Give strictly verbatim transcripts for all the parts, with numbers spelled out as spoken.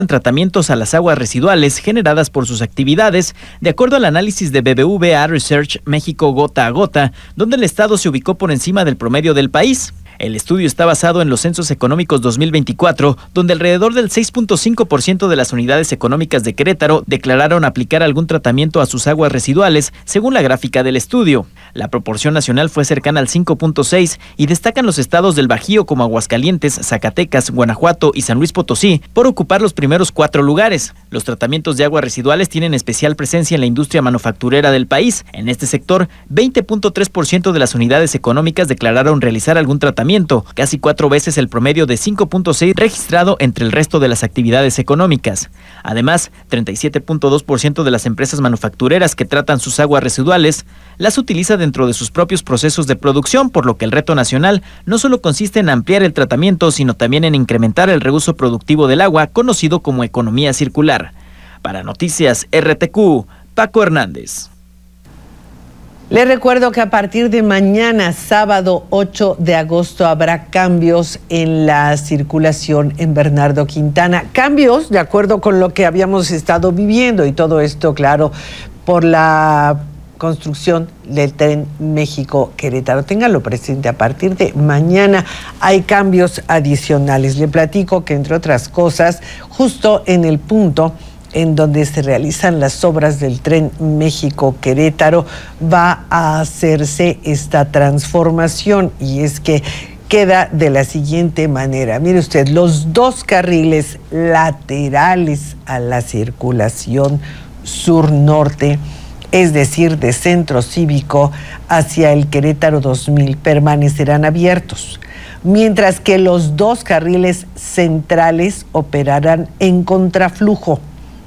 tratamientos a las aguas residuales generadas por sus actividades, de acuerdo al análisis de B B V A Research México Gota a Gota, donde el estado se ubicó por encima del promedio del país. El estudio está basado en los censos económicos dos mil veinticuatro, donde alrededor del seis punto cinco por ciento de las unidades económicas de Querétaro declararon aplicar algún tratamiento a sus aguas residuales, según la gráfica del estudio. La proporción nacional fue cercana al cinco punto seis y destacan los estados del Bajío como Aguascalientes, Zacatecas, Guanajuato y San Luis Potosí por ocupar los primeros cuatro lugares. Los tratamientos de aguas residuales tienen especial presencia en la industria manufacturera del país. En este sector, veinte punto tres por ciento de las unidades económicas declararon realizar algún tratamiento, casi cuatro veces el promedio de cinco punto seis registrado entre el resto de las actividades económicas. Además, treinta y siete punto dos por ciento de las empresas manufactureras que tratan sus aguas residuales las utiliza dentro de sus propios procesos de producción, por lo que el reto nacional no solo consiste en ampliar el tratamiento, sino también en incrementar el reuso productivo del agua, conocido como economía circular. Para Noticias R T Q, Paco Hernández. Les recuerdo que a partir de mañana, sábado ocho de agosto, habrá cambios en la circulación en Bernardo Quintana. Cambios de acuerdo con lo que habíamos estado viviendo, y todo esto, claro, por la construcción del tren México-Querétaro. Ténganlo presente, a partir de mañana hay cambios adicionales. Le platico que, entre otras cosas, justo en el punto en donde se realizan las obras del tren México-Querétaro, va a hacerse esta transformación, y es que queda de la siguiente manera. Mire usted, los dos carriles laterales a la circulación sur-norte, es decir, de Centro Cívico hacia el Querétaro dos mil, permanecerán abiertos, mientras que los dos carriles centrales operarán en contraflujo.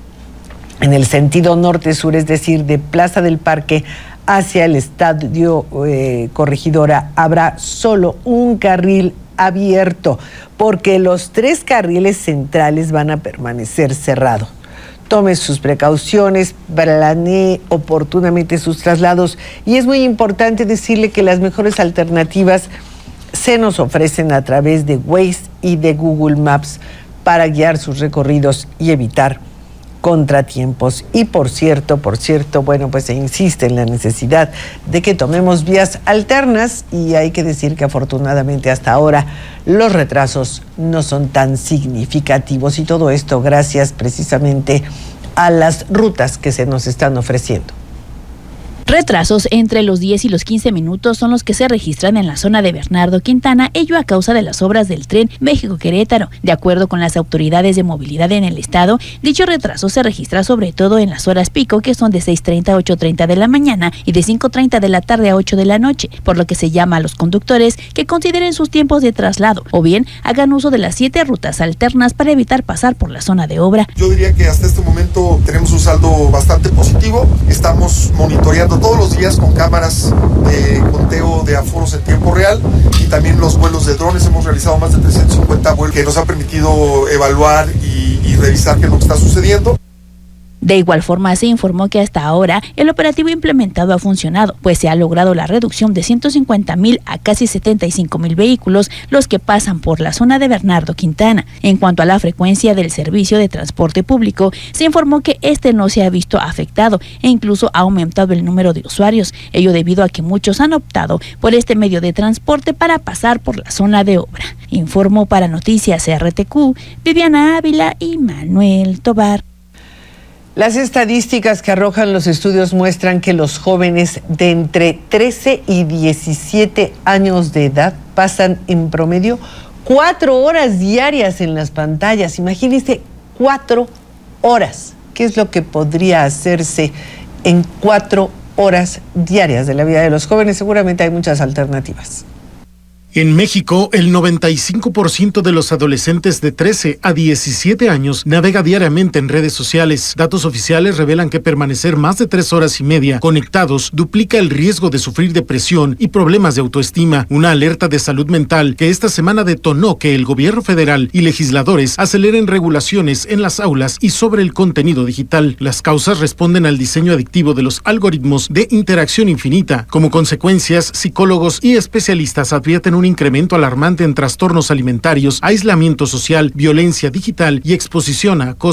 En el sentido norte-sur, es decir, de Plaza del Parque hacia el Estadio eh, Corregidora, habrá solo un carril abierto, porque los tres carriles centrales van a permanecer cerrados. Tome sus precauciones, planee oportunamente sus traslados, y es muy importante decirle que las mejores alternativas se nos ofrecen a través de Waze y de Google Maps para guiar sus recorridos y evitar contratiempos. Y por cierto, por cierto, bueno, pues se insiste en la necesidad de que tomemos vías alternas, y hay que decir que afortunadamente hasta ahora los retrasos no son tan significativos, y todo esto gracias precisamente a las rutas que se nos están ofreciendo. Retrasos entre los diez y los quince minutos son los que se registran en la zona de Bernardo Quintana, ello a causa de las obras del tren México-Querétaro. De acuerdo con las autoridades de movilidad en el estado, dicho retraso se registra sobre todo en las horas pico, que son de seis treinta a ocho treinta de la mañana y de cinco treinta de la tarde a ocho de la noche, por lo que se llama a los conductores que consideren sus tiempos de traslado, o bien hagan uso de las siete rutas alternas para evitar pasar por la zona de obra. Yo diría que hasta este momento tenemos un saldo bastante positivo. Estamos monitoreando todos los días con cámaras de conteo de aforos en tiempo real, y también los vuelos de drones. Hemos realizado más de trescientos cincuenta vuelos que nos han permitido evaluar y, y revisar qué es lo que está sucediendo. De igual forma, se informó que hasta ahora el operativo implementado ha funcionado, pues se ha logrado la reducción de ciento cincuenta mil a casi setenta y cinco mil vehículos los que pasan por la zona de Bernardo Quintana. En cuanto a la frecuencia del servicio de transporte público, se informó que este no se ha visto afectado e incluso ha aumentado el número de usuarios, ello debido a que muchos han optado por este medio de transporte para pasar por la zona de obra. Informó para Noticias R T Q, Viviana Ávila y Manuel Tobar. Las estadísticas que arrojan los estudios muestran que los jóvenes de entre trece y diecisiete años de edad pasan en promedio cuatro horas diarias en las pantallas. Imagínense, cuatro horas. ¿Qué es lo que podría hacerse en cuatro horas diarias de la vida de los jóvenes? Seguramente hay muchas alternativas. En México, el noventa y cinco por ciento de los adolescentes de trece a diecisiete años navega diariamente en redes sociales. Datos oficiales revelan que permanecer más de tres horas y media conectados duplica el riesgo de sufrir depresión y problemas de autoestima. Una alerta de salud mental que esta semana detonó que el gobierno federal y legisladores aceleren regulaciones en las aulas y sobre el contenido digital. Las causas responden al diseño adictivo de los algoritmos de interacción infinita. Como consecuencias, psicólogos y especialistas advierten un un incremento alarmante en trastornos alimentarios, aislamiento social, violencia digital y exposición a acoso